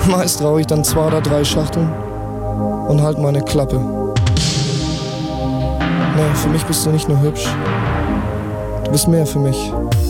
Meist rauche ich dann 2 oder 3 Schachteln und halt meine Klappe. Nee, für mich bist du nicht nur hübsch, du bist mehr für mich.